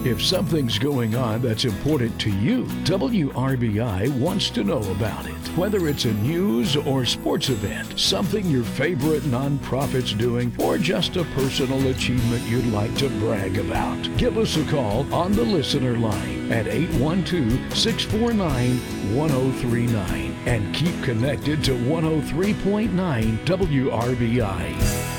If something's going on that's important to you, WRBI wants to know about it. Whether it's a news or sports event, something your favorite nonprofit's doing, or just a personal achievement you'd like to brag about. Give us a call on the listener line at 812-649-1039 and keep connected to 103.9 WRBI.